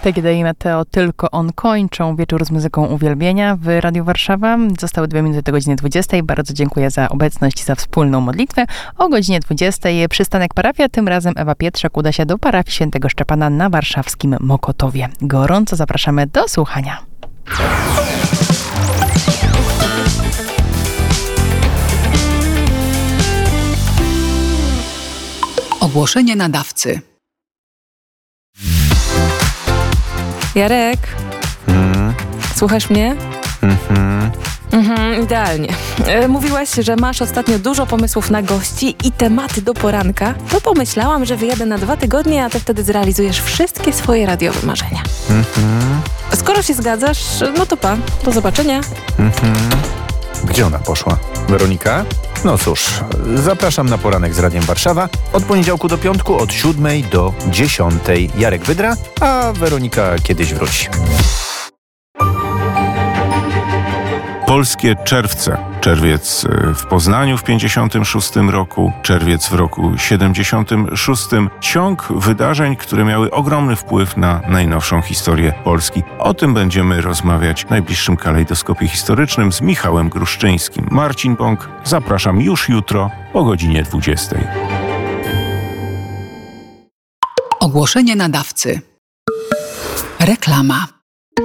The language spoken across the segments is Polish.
TGD i Meteo Tylko On kończą wieczór z muzyką uwielbienia w Radiu Warszawa. Zostały 2 minuty do godziny 20. Bardzo dziękuję za obecność i za wspólną modlitwę. O godzinie 20 przystanek parafia, tym razem Ewa Pietrzak uda się do parafii Świętego Szczepana na warszawskim Mokotowie. Gorąco zapraszamy do słuchania. Ogłoszenie nadawcy. Jarek, słuchasz mnie? Idealnie. Mówiłaś, że masz ostatnio dużo pomysłów na gości i tematy do poranka. To pomyślałam, że wyjadę na 2 tygodnie, a ty wtedy zrealizujesz wszystkie swoje radiowe marzenia. Skoro się zgadzasz, no to do zobaczenia. Gdzie ona poszła? Weronika? No cóż, zapraszam na poranek z Radiem Warszawa od poniedziałku do piątku od 7 do 10. Jarek Wydra, a Weronika kiedyś wróci. Polskie czerwce. Czerwiec w Poznaniu w 56 roku, czerwiec w roku 76. Ciąg wydarzeń, które miały ogromny wpływ na najnowszą historię Polski. O tym będziemy rozmawiać w najbliższym kalejdoskopie historycznym z Michałem Gruszczyńskim. Marcin Bąk, zapraszam już jutro o godzinie 20. Ogłoszenie nadawcy. Reklama.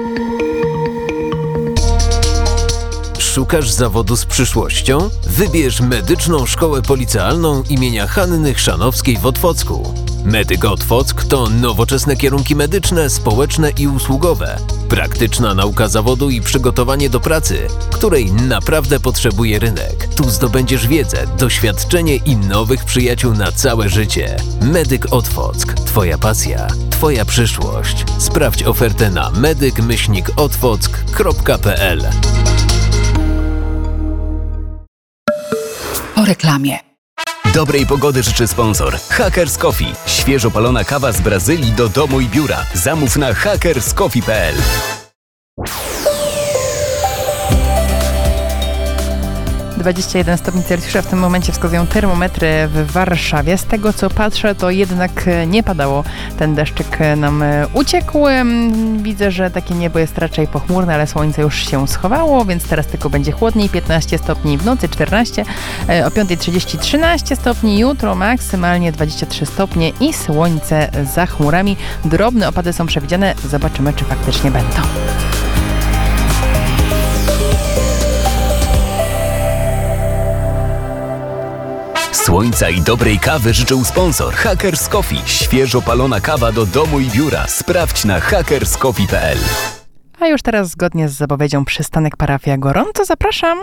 Szukasz zawodu z przyszłością? Wybierz Medyczną Szkołę Policealną imienia Hanny Chrzanowskiej w Otwocku. Medyk Otwock to nowoczesne kierunki medyczne, społeczne i usługowe. Praktyczna nauka zawodu i przygotowanie do pracy, której naprawdę potrzebuje rynek. Tu zdobędziesz wiedzę, doświadczenie i nowych przyjaciół na całe życie. Medyk Otwock. Twoja pasja, twoja przyszłość. Sprawdź ofertę na medyk-otwock.pl. Po reklamie. Dobrej pogody życzy sponsor Hackers Coffee. Świeżo palona kawa z Brazylii do domu i biura. Zamów na hackerscoffee.pl. 21 stopni Celsjusza w tym momencie wskazują termometry w Warszawie. Z tego co patrzę, to jednak nie padało. Ten deszczyk nam uciekł. Widzę, że takie niebo jest raczej pochmurne, ale słońce już się schowało, więc teraz tylko będzie chłodniej. 15 stopni w nocy, 14. O 5:30 13 stopni. Jutro maksymalnie 23 stopnie i słońce za chmurami. Drobne opady są przewidziane. Zobaczymy, czy faktycznie będą. Słońca i dobrej kawy życzył sponsor Hackers Coffee. Świeżo palona kawa do domu i biura. Sprawdź na hackerscoffee.pl. A już teraz zgodnie z zapowiedzią przystanek parafia gorąco zapraszam.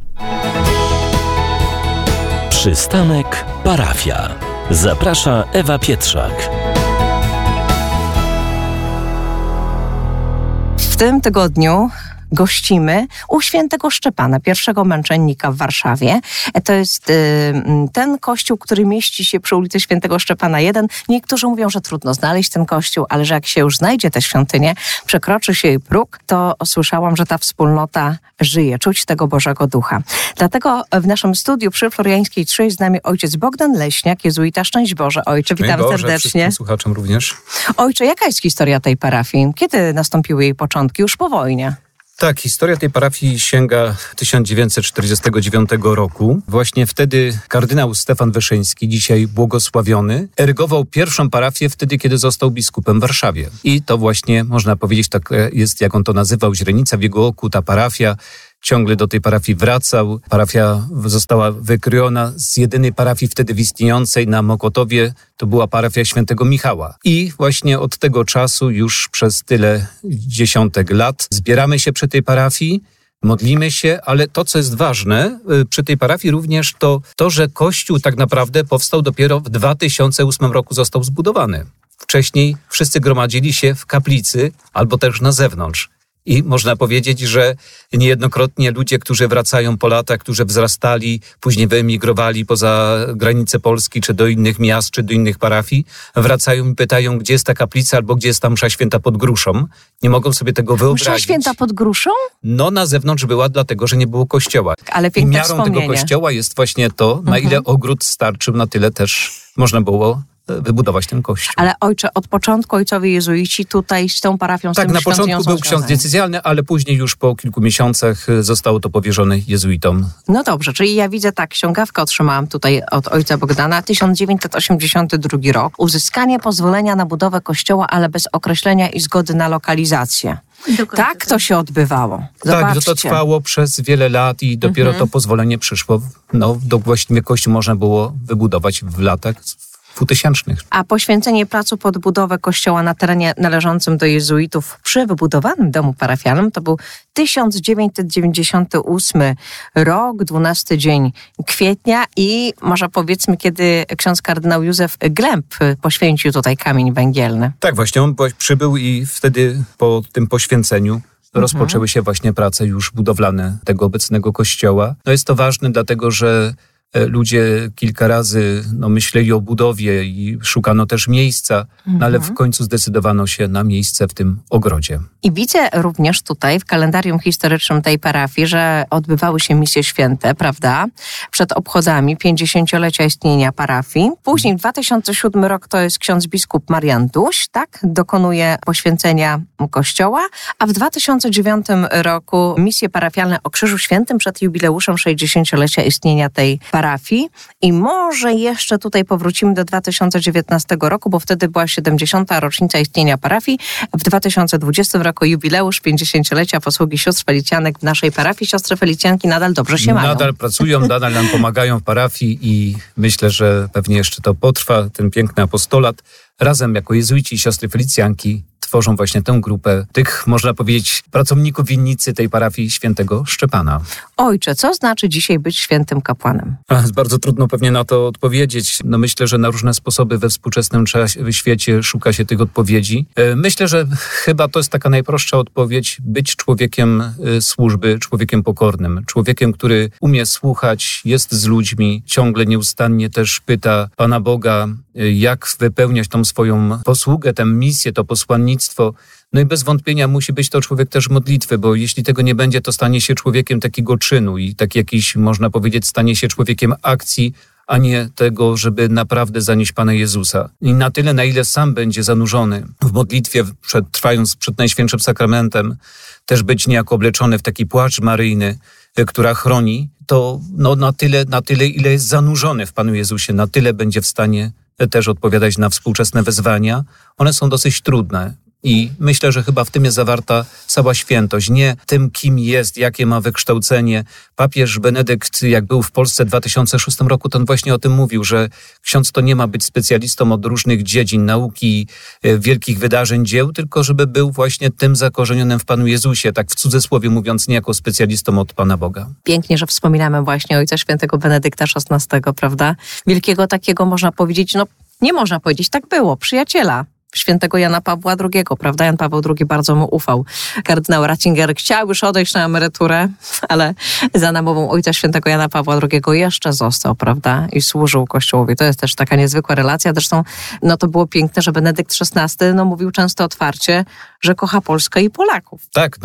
Przystanek parafia. Zaprasza Ewa Pietrzak. W tym tygodniu gościmy u Świętego Szczepana, pierwszego męczennika w Warszawie. To jest ten kościół, który mieści się przy ulicy Świętego Szczepana 1. Niektórzy mówią, że trudno znaleźć ten kościół, ale że jak się już znajdzie tę świątynię, przekroczy się jej próg, to słyszałam, że ta wspólnota żyje, czuć tego Bożego Ducha. Dlatego w naszym studiu przy Floriańskiej 3 jest z nami ojciec Bogdan Leśniak, jezuita. Szczęść Boże, ojcze, witam serdecznie. Wszystkim słuchaczom również. Ojcze, jaka jest historia tej parafii? Kiedy nastąpiły jej początki? Już po wojnie. Tak, historia tej parafii sięga 1949 roku. Właśnie wtedy kardynał Stefan Wyszyński, dzisiaj błogosławiony, erygował pierwszą parafię wtedy, kiedy został biskupem w Warszawie. I to właśnie, można powiedzieć, tak jest, jak on to nazywał, źrenica w jego oku, ta parafia. Ciągle do tej parafii wracał. Parafia została wykrojona z jedynej parafii wtedy istniejącej na Mokotowie. To była parafia Świętego Michała. I właśnie od tego czasu już przez tyle dziesiątek lat zbieramy się przy tej parafii, modlimy się, ale to, co jest ważne przy tej parafii również to, że Kościół tak naprawdę powstał dopiero w 2008 roku, został zbudowany. Wcześniej wszyscy gromadzili się w kaplicy albo też na zewnątrz. I można powiedzieć, że niejednokrotnie ludzie, którzy wracają po latach, którzy wzrastali, później wyemigrowali poza granice Polski, czy do innych miast, czy do innych parafii, wracają i pytają, gdzie jest ta kaplica, albo gdzie jest ta msza święta pod gruszą. Nie mogą sobie tego wyobrazić. Msza święta pod gruszą? No, na zewnątrz była, dlatego że nie było kościoła. Ale piękne I miarą tego kościoła jest właśnie to, na ile ogród starczył, na tyle też można było wybudować ten kościół. Ale ojcze, od początku ojcowie jezuici tutaj z tą parafią, z Tak, tym na początku świątynią był są ksiądz związani. decyzjalny, ale później już po kilku miesiącach zostało to powierzone jezuitom. No dobrze, czyli ja widzę tak, ściągawkę otrzymałam tutaj od ojca Bogdana, 1982 rok. Uzyskanie pozwolenia na budowę kościoła, ale bez określenia i zgody na lokalizację. Tak to się odbywało. Tak, Zobaczcie. to trwało przez wiele lat i dopiero to pozwolenie przyszło. Właściwie kościół można było wybudować w latach 2000. A poświęcenie pracy pod budowę kościoła na terenie należącym do jezuitów przy wybudowanym domu parafialnym to był 1998 rok, 12 dzień kwietnia i może powiedzmy, kiedy ksiądz kardynał Józef Glemp poświęcił tutaj kamień węgielny. Tak, właśnie on przybył i wtedy po tym poświęceniu rozpoczęły się właśnie prace już budowlane tego obecnego kościoła. No jest to ważne, dlatego że ludzie kilka razy myśleli o budowie i szukano też miejsca, ale w końcu zdecydowano się na miejsce w tym ogrodzie. I widzę również tutaj w kalendarium historycznym tej parafii, że odbywały się misje święte, prawda? Przed obchodami 50-lecia istnienia parafii. Później 2007 rok to jest ksiądz biskup Marian Duś, tak? Dokonuje poświęcenia kościoła, a w 2009 roku misje parafialne o Krzyżu Świętym przed jubileuszem 60-lecia istnienia tej parafii. I może jeszcze tutaj powrócimy do 2019 roku, bo wtedy była 70. rocznica istnienia parafii. W 2020 roku jubileusz 50-lecia posługi sióstr Felicjanek w naszej parafii. Siostry Felicjanki nadal dobrze się mają. Nadal pracują, nadal nam pomagają w parafii i myślę, że pewnie jeszcze to potrwa, ten piękny apostolat. Razem jako jezuici i siostry Felicjanki tworzą właśnie tę grupę tych, można powiedzieć, pracowników winnicy tej parafii świętego Szczepana. Ojcze, co znaczy dzisiaj być świętym kapłanem? Jest bardzo trudno pewnie na to odpowiedzieć. Myślę, że na różne sposoby we współczesnym świecie szuka się tych odpowiedzi. Myślę, że chyba to jest taka najprostsza odpowiedź. Być człowiekiem służby, człowiekiem pokornym. Człowiekiem, który umie słuchać, jest z ludźmi, ciągle nieustannie też pyta Pana Boga, jak wypełniać tą swoją posługę, tę misję, to posłannictwo. No i bez wątpienia musi być to człowiek też modlitwy, bo jeśli tego nie będzie, to stanie się człowiekiem takiego czynu i tak jakiś, można powiedzieć, stanie się człowiekiem akcji, a nie tego, żeby naprawdę zanieść Pana Jezusa. I na tyle, na ile sam będzie zanurzony w modlitwie, trwając przed Najświętszym Sakramentem, też być niejako obleczony w taki płaszcz maryjny, która chroni, to na tyle, ile jest zanurzony w Panu Jezusie, na tyle będzie w stanie też odpowiadać na współczesne wezwania. One są dosyć trudne. I myślę, że chyba w tym jest zawarta cała świętość. Nie tym, kim jest, jakie ma wykształcenie. Papież Benedykt, jak był w Polsce w 2006 roku, to on właśnie o tym mówił, że ksiądz to nie ma być specjalistą od różnych dziedzin nauki, wielkich wydarzeń, dzieł, tylko żeby był właśnie tym zakorzenionym w Panu Jezusie, tak w cudzysłowie mówiąc, nie jako specjalistą od Pana Boga. Pięknie, że wspominamy właśnie ojca świętego Benedykta XVI, prawda? Wielkiego takiego, można powiedzieć, nie można powiedzieć, tak było, przyjaciela świętego Jana Pawła II, prawda? Jan Paweł II bardzo mu ufał. Kardynał Ratzinger chciał już odejść na emeryturę, ale za namową ojca świętego Jana Pawła II jeszcze został, prawda? I służył Kościołowi. To jest też taka niezwykła relacja. Zresztą to było piękne, że Benedykt XVI mówił często otwarcie, że kocha Polskę i Polaków. Tak,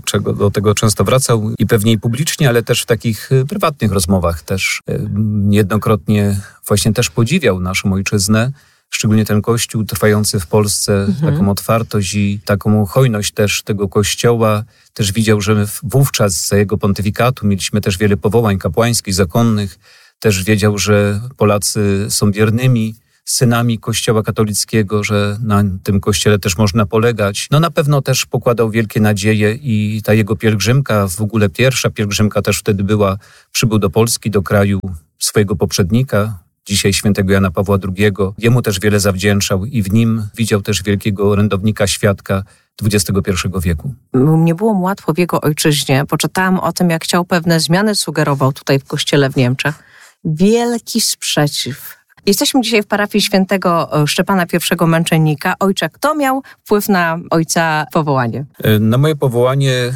do tego często wracał i pewnie i publicznie, ale też w takich prywatnych rozmowach też niejednokrotnie właśnie też podziwiał naszą ojczyznę. Szczególnie ten Kościół trwający w Polsce, taką otwartość i taką hojność też tego Kościoła. Też widział, że wówczas za jego pontyfikatu mieliśmy też wiele powołań kapłańskich, zakonnych. Też wiedział, że Polacy są wiernymi synami Kościoła katolickiego, że na tym Kościele też można polegać. Na pewno też pokładał wielkie nadzieje i ta jego pielgrzymka, w ogóle pierwsza pielgrzymka też wtedy była, przybył do Polski, do kraju swojego poprzednika, dzisiaj świętego Jana Pawła II. Jemu też wiele zawdzięczał i w nim widział też wielkiego orędownika, świadka XXI wieku. Nie było mu łatwo w jego ojczyźnie. Poczytałam o tym, jak chciał pewne zmiany, sugerował tutaj w kościele w Niemczech. Wielki sprzeciw. Jesteśmy dzisiaj w parafii świętego Szczepana I Męczennika. Ojcze, kto miał wpływ na ojca powołanie? Na moje powołanie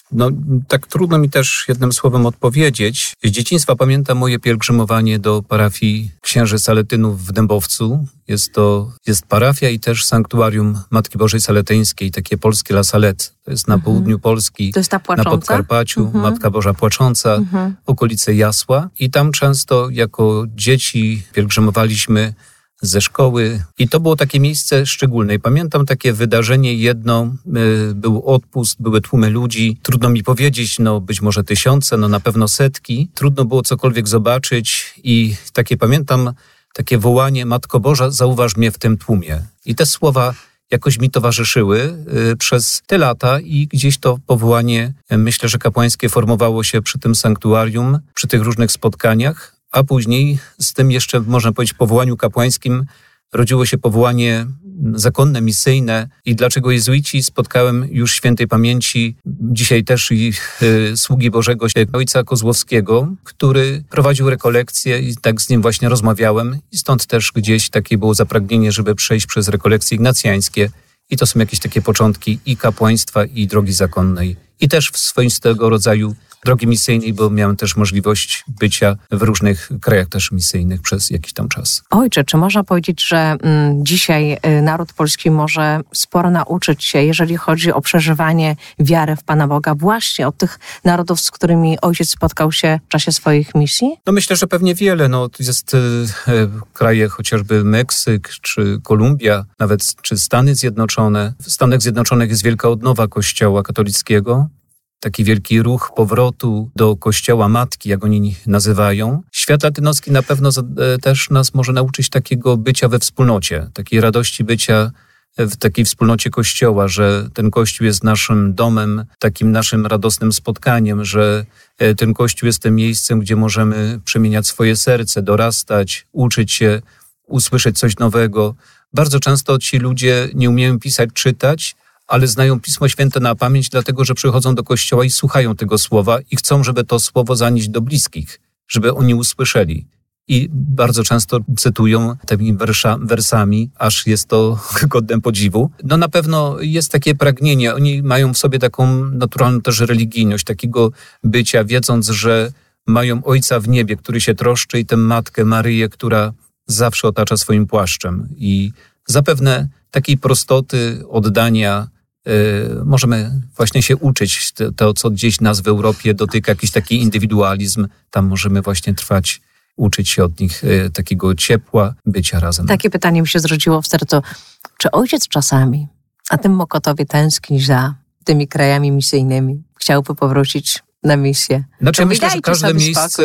tak trudno mi też jednym słowem odpowiedzieć. Z dzieciństwa pamiętam moje pielgrzymowanie do parafii księży Saletynów w Dębowcu. Jest parafia i też sanktuarium Matki Bożej Saletyńskiej, takie polskie La Salette. To jest na południu Polski, to jest ta płacząca? Na Podkarpaciu, Matka Boża Płacząca, okolice Jasła. I tam często jako dzieci pielgrzymowaliśmy ze szkoły i to było takie miejsce szczególne. I pamiętam takie wydarzenie jedno, był odpust, były tłumy ludzi. Trudno mi powiedzieć, być może tysiące, na pewno setki. Trudno było cokolwiek zobaczyć i pamiętam takie wołanie: Matko Boża, zauważ mnie w tym tłumie. I te słowa jakoś mi towarzyszyły przez te lata i gdzieś to powołanie, myślę, że kapłańskie formowało się przy tym sanktuarium, przy tych różnych spotkaniach, a później z tym jeszcze, można powiedzieć, powołaniu kapłańskim rodziło się powołanie zakonne, misyjne. I dlaczego jezuici? Spotkałem już świętej pamięci, dzisiaj też i sługi Bożego, ojca Kozłowskiego, który prowadził rekolekcje i tak z nim właśnie rozmawiałem. I stąd też gdzieś takie było zapragnienie, żeby przejść przez rekolekcje ignacjańskie. I to są jakieś takie początki i kapłaństwa, i drogi zakonnej. I też w swoistego rodzaju drogi misyjnej, bo miałem też możliwość bycia w różnych krajach też misyjnych przez jakiś tam czas. Ojcze, czy można powiedzieć, że dzisiaj naród polski może sporo nauczyć się, jeżeli chodzi o przeżywanie wiary w Pana Boga, właśnie od tych narodów, z którymi ojciec spotkał się w czasie swoich misji? Myślę, że pewnie wiele. Jest kraje chociażby Meksyk, czy Kolumbia, nawet czy Stany Zjednoczone. W Stanach Zjednoczonych jest wielka odnowa Kościoła katolickiego. Taki wielki ruch powrotu do Kościoła Matki, jak oni nazywają. Świat latynoski na pewno też nas może nauczyć takiego bycia we wspólnocie, takiej radości bycia w takiej wspólnocie Kościoła, że ten Kościół jest naszym domem, takim naszym radosnym spotkaniem, że ten Kościół jest tym miejscem, gdzie możemy przemieniać swoje serce, dorastać, uczyć się, usłyszeć coś nowego. Bardzo często ci ludzie nie umieją pisać, czytać, ale znają Pismo Święte na pamięć, dlatego że przychodzą do kościoła i słuchają tego słowa i chcą, żeby to słowo zanieść do bliskich, żeby oni usłyszeli. I bardzo często cytują tymi wersami, aż jest to godne podziwu. Na pewno jest takie pragnienie. Oni mają w sobie taką naturalną też religijność, takiego bycia, wiedząc, że mają Ojca w niebie, który się troszczy, i tę Matkę Maryję, która zawsze otacza swoim płaszczem. I zapewne takiej prostoty, oddania możemy właśnie się uczyć. To, co gdzieś nas w Europie dotyka, jakiś taki indywidualizm, tam możemy właśnie trwać, uczyć się od nich takiego ciepła, bycia razem. Takie pytanie mi się zrodziło w sercu. Czy ojciec czasami, a tym Mokotowie, tęskni za tymi krajami misyjnymi, chciałby powrócić na misję? Ja myślę, że każde miejsce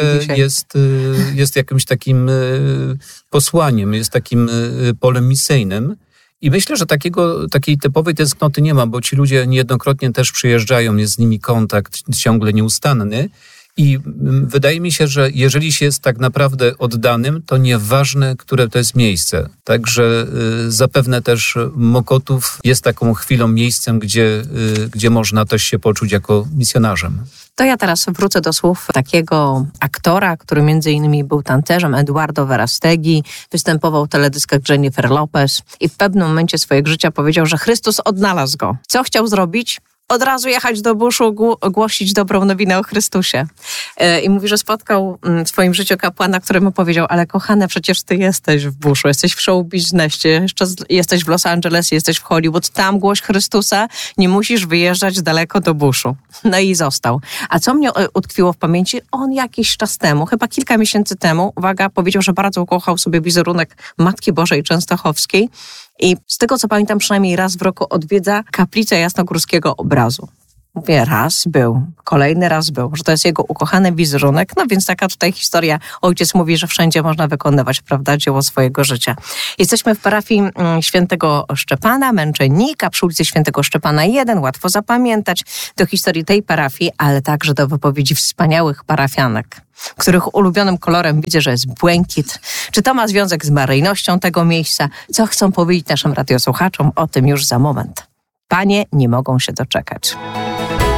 jest jakimś takim posłaniem, jest takim polem misyjnym. I myślę, że takiej typowej tęsknoty nie ma, bo ci ludzie niejednokrotnie też przyjeżdżają, jest z nimi kontakt ciągle nieustanny. I wydaje mi się, że jeżeli się jest tak naprawdę oddanym, to nieważne, które to jest miejsce. Także zapewne też Mokotów jest taką chwilą, miejscem, gdzie można też się poczuć jako misjonarzem. To ja teraz wrócę do słów takiego aktora, który między innymi był tancerzem, Eduardo Verastegui, występował w teledyskach Jennifer Lopez i w pewnym momencie swojego życia powiedział, że Chrystus odnalazł go. Co chciał zrobić? Od razu jechać do buszu, głosić dobrą nowinę o Chrystusie. I mówi, że spotkał w swoim życiu kapłana, który mu powiedział: ale kochane, przecież ty jesteś w buszu, jesteś w show biznesie, jeszcze jesteś w Los Angeles, jesteś w Hollywood, tam głoś Chrystusa, nie musisz wyjeżdżać daleko do buszu. No i został. A co mnie utkwiło w pamięci? On jakiś czas temu, chyba kilka miesięcy temu, uwaga, powiedział, że bardzo ukochał sobie wizerunek Matki Bożej Częstochowskiej. I z tego, co pamiętam, przynajmniej raz w roku odwiedza kaplicę Jasnogórskiego Obrazu. Mówię, raz był, kolejny raz był, że to jest jego ukochany wizerunek. No więc taka tutaj historia. Ojciec mówi, że wszędzie można wykonywać, prawda, dzieło swojego życia. Jesteśmy w parafii świętego Szczepana, męczennika, przy ulicy świętego Szczepana 1. Łatwo zapamiętać do historii tej parafii, ale także do wypowiedzi wspaniałych parafianek, których ulubionym kolorem widzę, że jest błękit. Czy to ma związek z maryjnością tego miejsca? Co chcą powiedzieć naszym radiosłuchaczom? O tym już za moment. Panie nie mogą się doczekać.